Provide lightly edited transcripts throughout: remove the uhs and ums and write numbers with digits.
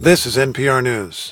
This is NPR News.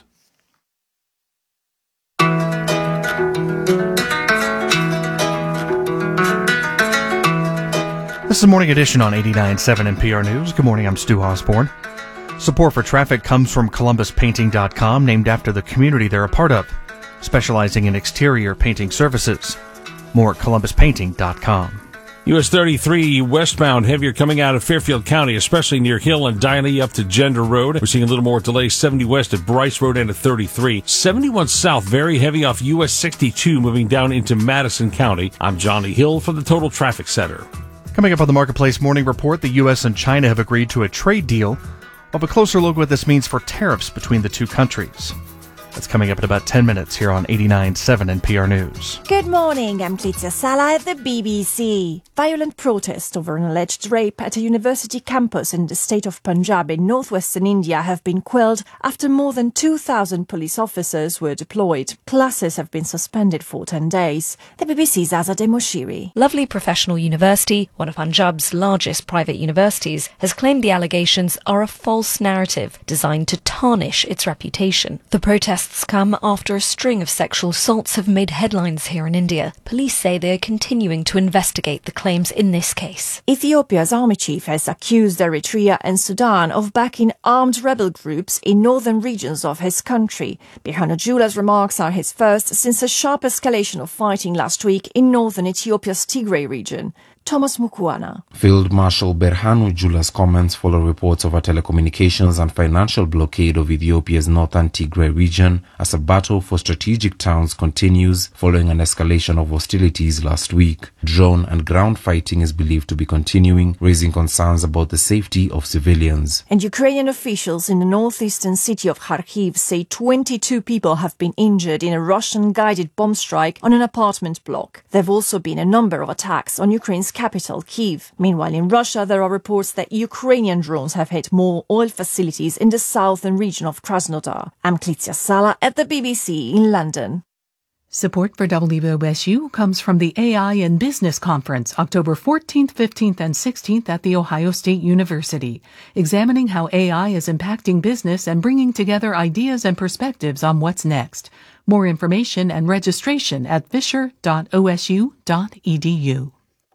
This is the Morning Edition on 89.7 NPR News. Good morning, I'm Stu Osborne. Support for traffic comes from ColumbusPainting.com, named after the community they're a part of, specializing in exterior painting services. More at ColumbusPainting.com. US 33 westbound heavier coming out of Fairfield County, especially near Hill and Diney up to Gender Road. We're seeing a little more delay 70 west at Bryce Road and at 33. 71 south, very heavy off US 62 moving down into Madison County. I'm Johnny Hill for the Total Traffic Center. Coming up on the Marketplace Morning Report, the U.S. and China have agreed to a trade deal. We'll have a closer look at what this means for tariffs between the two countries. That's coming up in about 10 minutes here on 89.7 NPR News. Good morning, I'm Clizia Sala at the BBC. Violent protest over an alleged rape at a university campus in the state of Punjab in northwestern India have been quelled after more than 2,000 police officers were deployed. Classes have been suspended for 10 days. The BBC's Azadeh Moshiri. Lovely Professional University, one of Punjab's largest private universities, has claimed the allegations are a false narrative designed to tarnish its reputation. The protests come after a string of sexual assaults have made headlines here in India. Police say they are continuing to investigate the claims in this case. Ethiopia's army chief has accused Eritrea and Sudan of backing armed rebel groups in northern regions of his country. Birhanu Jula's remarks are his first since a sharp escalation of fighting last week in northern Ethiopia's Tigray region. Thomas Mukwana. Field Marshal Birhanu Jula's comments follow reports of a telecommunications and financial blockade of Ethiopia's northern Tigray region as a battle for strategic towns continues following an escalation of hostilities last week. Drone and ground fighting is believed to be continuing, raising concerns about the safety of civilians. And Ukrainian officials in the northeastern city of Kharkiv say 22 people have been injured in a Russian-guided bomb strike on an apartment block. There have also been a number of attacks on Ukraine's capital, Kyiv. Meanwhile, in Russia, there are reports that Ukrainian drones have hit more oil facilities in the southern region of Krasnodar. I'm Clizia Sala at the BBC in London. Support for WOSU comes from the AI in Business Conference, October 14th, 15th, and 16th at The Ohio State University, examining how AI is impacting business and bringing together ideas and perspectives on what's next. More information and registration at fisher.osu.edu.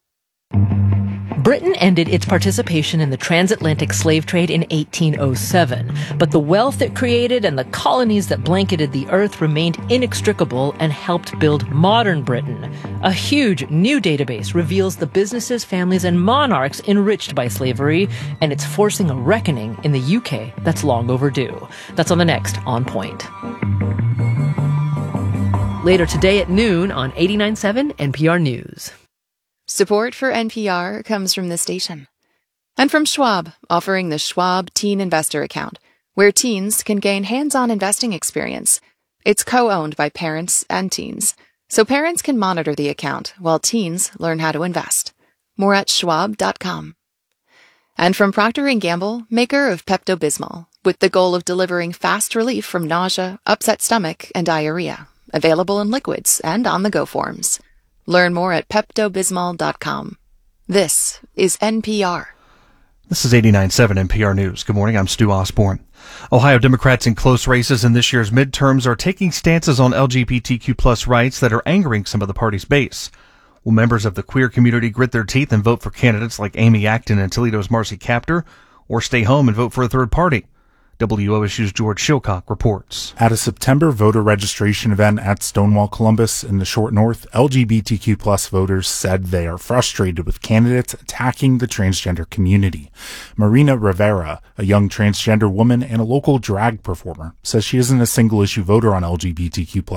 Britain ended its participation in the transatlantic slave trade in 1807, but the wealth it created and the colonies that blanketed the earth remained inextricable and helped build modern Britain. A huge new database reveals the businesses, families, and monarchs enriched by slavery, and it's forcing a reckoning in the UK that's long overdue. That's on the next On Point. Later today at noon on 89.7 NPR News. Support for NPR comes from this station. And from Schwab, offering the Schwab Teen Investor Account, where teens can gain hands-on investing experience. It's co-owned by parents and teens, so parents can monitor the account while teens learn how to invest. More at schwab.com. And from Procter & Gamble, maker of Pepto-Bismol, with the goal of delivering fast relief from nausea, upset stomach, and diarrhea. Available in liquids and on-the-go forms. Learn more at PeptoBismol.com. This is NPR. This is 89.7 NPR News. Good morning, I'm Stu Osborne. Ohio Democrats in close races in this year's midterms are taking stances on LGBTQ+ rights that are angering some of the party's base. Will members of the queer community grit their teeth and vote for candidates like Amy Acton and Toledo's Marcy Kaptur, or stay home and vote for a third party? WOSU's George Shilcock reports. At a September voter registration event at Stonewall Columbus in the Short North, LGBTQ+ voters said they are frustrated with candidates attacking the transgender community. Marina Rivera, a young transgender woman and a local drag performer, says she isn't a single-issue voter on LGBTQ+